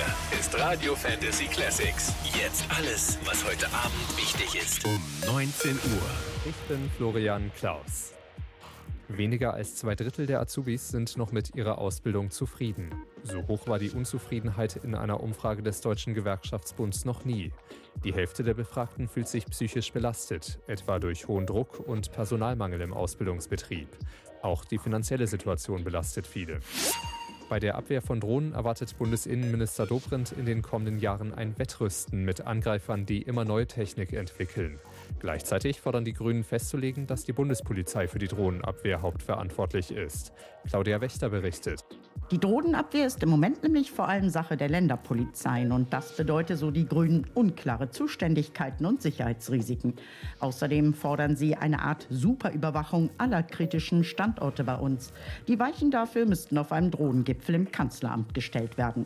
Hier ist Radio Fantasy Classics. Jetzt alles, was heute Abend wichtig ist. Um 19 Uhr. Ich bin Florian Klaus. Weniger als 2/3 der Azubis sind noch mit ihrer Ausbildung zufrieden. So hoch war die Unzufriedenheit in einer Umfrage des Deutschen Gewerkschaftsbunds noch nie. Die Hälfte der Befragten fühlt sich psychisch belastet, etwa durch hohen Druck und Personalmangel im Ausbildungsbetrieb. Auch die finanzielle Situation belastet viele. Bei der Abwehr von Drohnen erwartet Bundesinnenminister Dobrindt in den kommenden Jahren ein Wettrüsten mit Angreifern, die immer neue Technik entwickeln. Gleichzeitig fordern die Grünen festzulegen, dass die Bundespolizei für die Drohnenabwehr hauptverantwortlich ist. Claudia Wächter berichtet. Die Drohnenabwehr ist im Moment nämlich vor allem Sache der Länderpolizeien und das bedeutet, so die Grünen, unklare Zuständigkeiten und Sicherheitsrisiken. Außerdem fordern sie eine Art Superüberwachung aller kritischen Standorte bei uns. Die Weichen dafür müssten auf einem Drohnengipfel im Kanzleramt gestellt werden.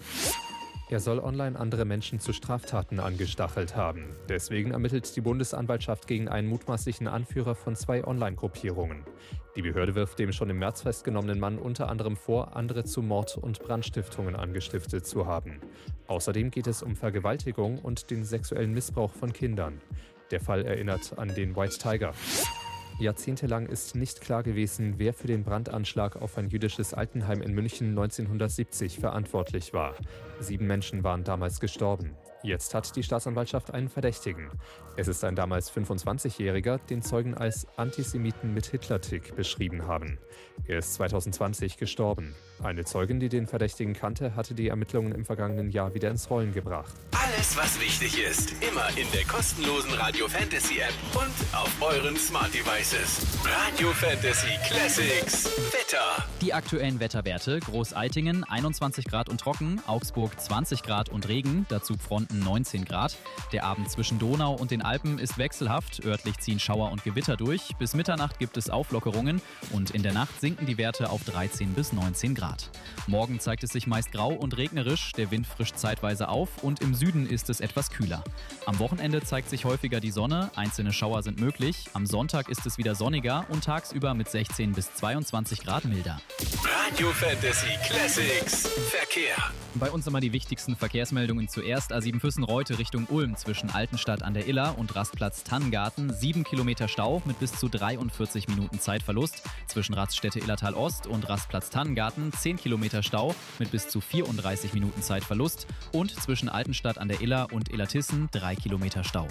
Er soll online andere Menschen zu Straftaten angestachelt haben. Deswegen ermittelt die Bundesanwaltschaft gegen einen mutmaßlichen Anführer von 2 Online-Gruppierungen. Die Behörde wirft dem schon im März festgenommenen Mann unter anderem vor, andere zu Mord- und Brandstiftungen angestiftet zu haben. Außerdem geht es um Vergewaltigung und den sexuellen Missbrauch von Kindern. Der Fall erinnert an den White Tiger. Jahrzehntelang ist nicht klar gewesen, wer für den Brandanschlag auf ein jüdisches Altenheim in München 1970 verantwortlich war. 7 Menschen waren damals gestorben. Jetzt hat die Staatsanwaltschaft einen Verdächtigen. Es ist ein damals 25-Jähriger, den Zeugen als Antisemiten mit Hitlertick beschrieben haben. Er ist 2020 gestorben. Eine Zeugin, die den Verdächtigen kannte, hatte die Ermittlungen im vergangenen Jahr wieder ins Rollen gebracht. Alles, was wichtig ist, immer in der kostenlosen Radio Fantasy App und auf euren Smart Devices. Radio Fantasy Classics. Wetter. Die aktuellen Wetterwerte: Großaltingen 21 Grad und trocken, Augsburg 20 Grad und Regen, dazu Fronten 19 Grad. Der Abend zwischen Donau und den Alpen ist wechselhaft, örtlich ziehen Schauer und Gewitter durch. Bis Mitternacht gibt es Auflockerungen und in der Nacht sinken die Werte auf 13 bis 19 Grad. Morgen zeigt es sich meist grau und regnerisch, der Wind frischt zeitweise auf und im Süden ist es etwas kühler. Am Wochenende zeigt sich häufiger die Sonne, einzelne Schauer sind möglich. Am Sonntag ist es wieder sonniger und tagsüber mit 16 bis 22 Grad milder. Radio Fantasy Classics. Verkehr. Bei uns immer die wichtigsten Verkehrsmeldungen zuerst. A7 Füssen-Reute Richtung Ulm zwischen Altenstadt an der Iller und Rastplatz Tannengarten. 7 Kilometer Stau mit bis zu 43 Minuten Zeitverlust. Zwischen Raststätte Illertal Ost und Rastplatz Tannengarten 10 Kilometer Stau mit bis zu 34 Minuten Zeitverlust. Und zwischen Altenstadt an der Iller und Illertissen 3 Kilometer Stau.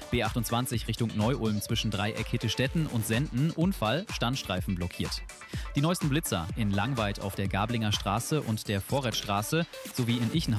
B28 Richtung Neu-Ulm zwischen Dreieck Hittestetten und Senden. Unfall, Standstreifen blockiert. Die neuesten Blitzer in Langweid auf der Gablinger Straße und der Vorrätstraße sowie in Ichenhausen